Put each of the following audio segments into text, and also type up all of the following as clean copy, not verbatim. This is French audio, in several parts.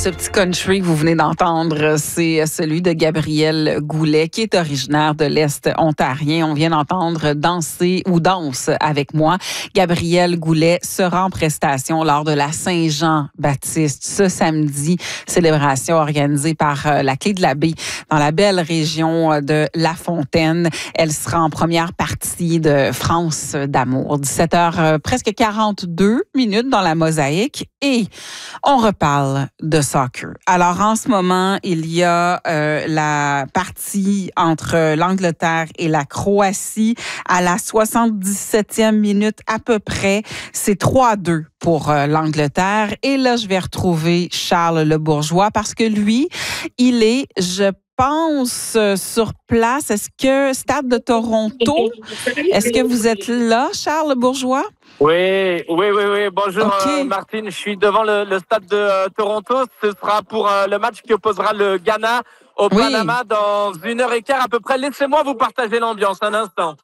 Ce petit country que vous venez d'entendre, c'est celui de Gabriel Goulet, qui est originaire de l'Est ontarien. On vient d'entendre Danser ou Danse avec moi. Gabriel Goulet sera en prestation lors de la Saint-Jean-Baptiste ce samedi. Célébration organisée par la Clé de la Baie dans la belle région de La Fontaine. Elle sera en première partie de France d'amour. 17h, presque 42 minutes dans la mosaïque. Et on reparle de soccer. Alors, en ce moment, il y a la partie entre l'Angleterre et la Croatie à la 77e minute à peu près. C'est 3-2 pour l'Angleterre. Et là, je vais retrouver Charles Le Bourgeois parce que lui, il est, je pense, sur place. Est-ce que Stade de Toronto, est-ce que vous êtes là, Charles Le Bourgeois? Oui. Bonjour, okay. Martine. Je suis devant le stade de Toronto. Ce sera pour le match qui opposera le Ghana au Panama dans 1h15 à peu près. Laissez-moi vous partager l'ambiance un instant.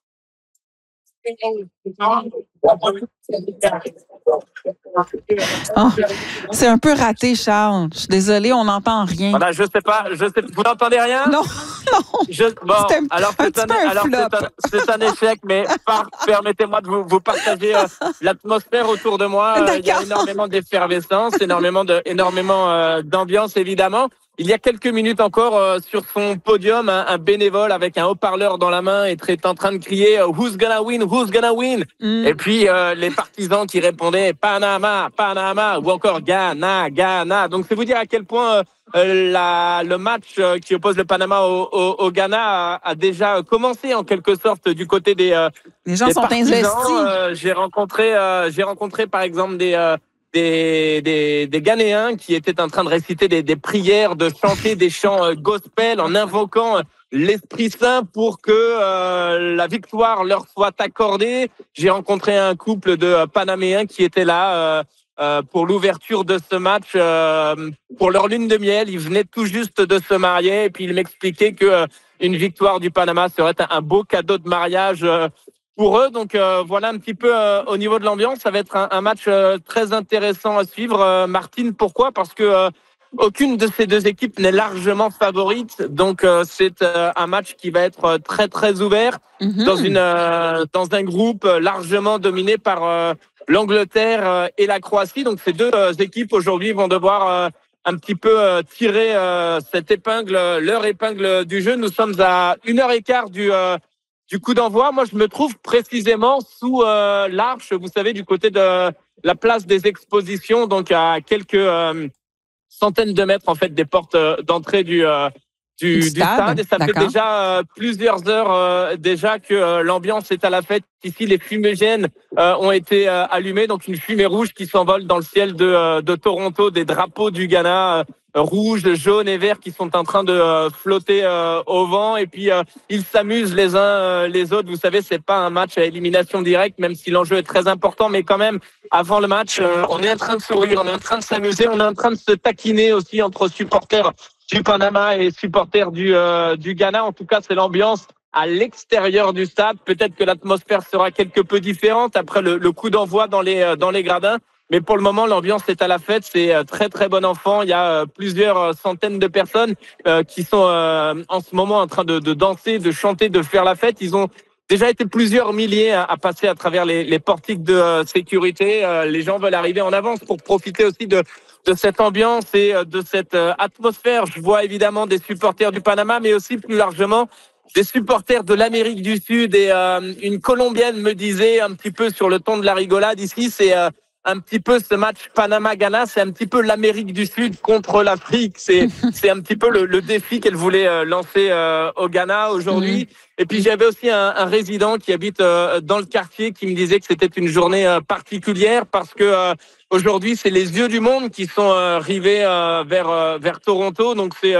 Oh, c'est un peu raté, Charles. Je suis désolée, on n'entend rien. Voilà, je sais pas. Vous n'entendez rien? Non. Bon, alors c'est un échec, mais permettez-moi de vous partager l'atmosphère autour de moi. Il y a énormément d'effervescence, énormément d'ambiance, évidemment. Il y a quelques minutes encore, sur son podium, un bénévole avec un haut-parleur dans la main est en train de crier « Who's gonna win? Who's gonna win ?» Et puis, les partisans qui répondaient « Panama, Panama » ou encore « Ghana, Ghana ». Donc, c'est vous dire à quel point le match qui oppose le Panama au Ghana a déjà commencé en quelque sorte du côté des les gens sont partisans. Investis. J'ai rencontré par exemple des Ghanéens qui étaient en train de réciter des prières, de chanter des chants gospel en invoquant l'Esprit Saint pour que la victoire leur soit accordée. J'ai rencontré un couple de Panaméens qui étaient là pour l'ouverture de ce match, pour leur lune de miel. Ils venaient tout juste de se marier et puis ils m'expliquaient que une victoire du Panama serait un beau cadeau de mariage pour eux. Donc voilà un petit peu au niveau de l'ambiance. Ça va être un match très intéressant à suivre. Martine, pourquoi? Parce que aucune de ces deux équipes n'est largement favorite. Donc c'est un match qui va être très très ouvert dans un groupe largement dominé par l'Angleterre et la Croatie. Donc ces deux équipes aujourd'hui vont devoir un petit peu tirer leur épingle du jeu. Nous sommes à 1h15 du coup d'envoi. Moi, je me trouve précisément sous l'arche, vous savez, du côté de la place des expositions, donc à quelques centaines de mètres en fait des portes d'entrée du stade. Et ça fait déjà plusieurs heures déjà que l'ambiance est à la fête. Ici, les fumigènes ont été allumés, donc une fumée rouge qui s'envole dans le ciel de Toronto, des drapeaux du Ghana rouge, jaune et vert qui sont en train de flotter au vent. Et puis ils s'amusent les uns les autres. Vous savez, c'est pas un match à élimination directe, même si l'enjeu est très important, mais quand même avant le match, on est en train de sourire, on est en train de s'amuser, on est en train de se taquiner aussi entre supporters du Panama et supporters du Ghana. En tout cas, c'est l'ambiance à l'extérieur du stade. Peut-être que l'atmosphère sera quelque peu différente après le coup d'envoi dans les gradins. Mais pour le moment, l'ambiance est à la fête. C'est très, très bon enfant. Il y a plusieurs centaines de personnes qui sont en ce moment en train de danser, de chanter, de faire la fête. Ils ont déjà été plusieurs milliers à passer à travers les portiques de sécurité. Les gens veulent arriver en avance pour profiter aussi de cette ambiance et de cette atmosphère. Je vois évidemment des supporters du Panama, mais aussi plus largement des supporters de l'Amérique du Sud. Et une Colombienne me disait un petit peu sur le ton de la rigolade ici, c'est un petit peu ce match Panama-Ghana, c'est un petit peu l'Amérique du Sud contre l'Afrique. C'est un petit peu le défi qu'elle voulait lancer au Ghana aujourd'hui. Et puis j'avais aussi un résident qui habite dans le quartier qui me disait que c'était une journée particulière parce que aujourd'hui c'est les yeux du monde qui sont rivés vers Toronto. Donc c'est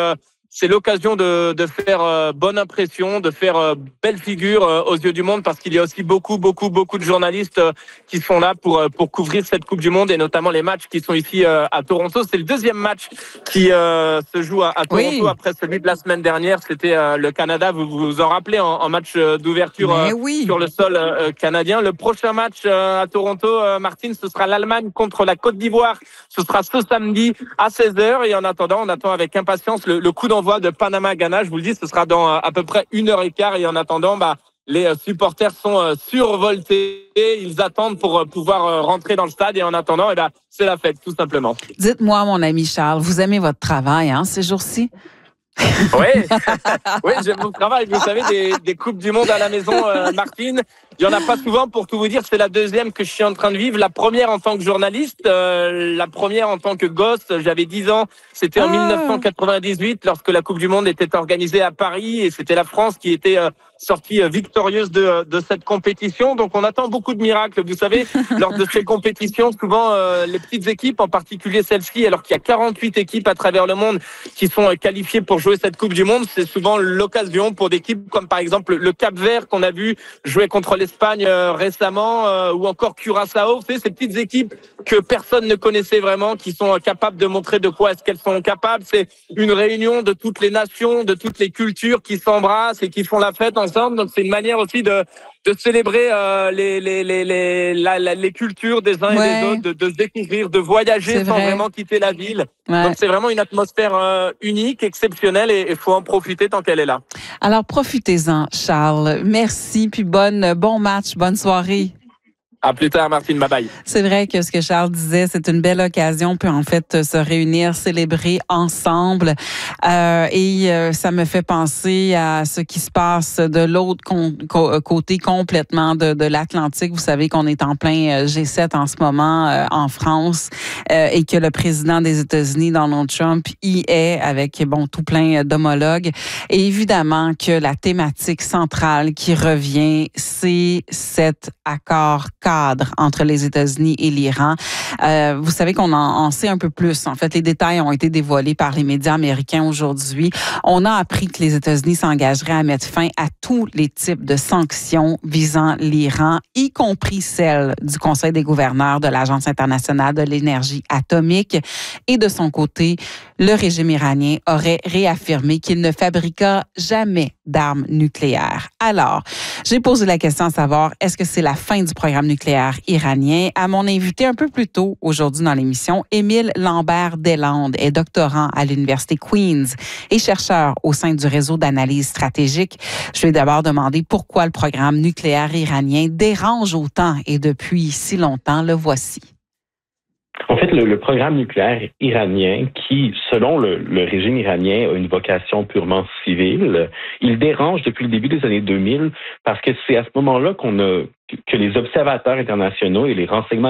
c'est l'occasion de faire bonne impression, de faire belle figure aux yeux du monde, parce qu'il y a aussi beaucoup de journalistes qui sont là pour couvrir cette Coupe du Monde, et notamment les matchs qui sont ici à Toronto. C'est le deuxième match qui se joue à Toronto, après celui de la semaine dernière. C'était le Canada, vous vous en rappelez, en match d'ouverture sur le sol canadien. Le prochain match à Toronto, Martine, ce sera l'Allemagne contre la Côte d'Ivoire. Ce sera ce samedi à 16h, et en attendant, on attend avec impatience le coup d'envoi de Panama-Ghana. Je vous le dis, ce sera dans à peu près 1h15, et en attendant, les supporters sont survoltés. Ils attendent pour pouvoir rentrer dans le stade, et en attendant, c'est la fête, tout simplement. Dites-moi, mon ami Charles, vous aimez votre travail, ces jours-ci? Oui, oui, j'aime mon travail. Vous savez, des Coupes du Monde à la maison, Martine, il n'y en a pas souvent, pour tout vous dire. C'est la deuxième que je suis en train de vivre. La première en tant que journaliste, la première en tant que gosse. J'avais 10 ans. C'était en 1998, lorsque la Coupe du Monde était organisée à Paris, et c'était la France qui était sortie victorieuse de cette compétition. Donc on attend beaucoup de miracles. Vous savez, lors de ces compétitions, souvent les petites équipes, en particulier celle-ci, alors qu'il y a 48 équipes à travers le monde qui sont qualifiées pour jouer cette Coupe du Monde, c'est souvent l'occasion pour des équipes comme par exemple le Cap-Vert, qu'on a vu jouer contre l'Espagne récemment, ou encore Curaçao. C'est ces petites équipes que personne ne connaissait vraiment, qui sont capables de montrer de quoi est-ce qu'elles sont capables. C'est une réunion de toutes les nations, de toutes les cultures qui s'embrassent et qui font la fête ensemble. Donc c'est une manière aussi de célébrer les cultures des uns et des autres, de se découvrir, de voyager sans vraiment quitter la ville. Ouais. Donc c'est vraiment une atmosphère unique, exceptionnelle, et il faut en profiter tant qu'elle est là. Alors profitez-en, Charles. Merci, puis bon match, bonne soirée. À plus tard, Martine. Bye bye. C'est vrai que ce que Charles disait, c'est une belle occasion. On peut en fait se réunir, célébrer ensemble. Et ça me fait penser à ce qui se passe de l'autre côté complètement de l'Atlantique. Vous savez qu'on est en plein G7 en ce moment en France, et que le président des États-Unis, Donald Trump, y est avec tout plein d'homologues. Et évidemment que la thématique centrale qui revient, c'est cet accord cadre entre les États-Unis et l'Iran. Vous savez qu'on en sait un peu plus. En fait, les détails ont été dévoilés par les médias américains aujourd'hui. On a appris que les États-Unis s'engageraient à mettre fin à tous les types de sanctions visant l'Iran, y compris celles du Conseil des gouverneurs de l'Agence internationale de l'énergie atomique. Et de son côté, le régime iranien aurait réaffirmé qu'il ne fabriquera jamais d'armes nucléaires. Alors, j'ai posé la question à savoir, est-ce que c'est la fin du programme nucléaire iranien? À mon invité un peu plus tôt aujourd'hui dans l'émission, Émile Lambert-Deslandes est doctorant à l'Université Queen's et chercheur au sein du réseau d'analyse stratégique. Je lui ai d'abord demandé pourquoi le programme nucléaire iranien dérange autant et depuis si longtemps. Le voici. En fait, le programme nucléaire iranien, qui, selon le régime iranien, a une vocation purement civile, il dérange depuis le début des années 2000 parce que c'est à ce moment-là que les observateurs internationaux et les renseignements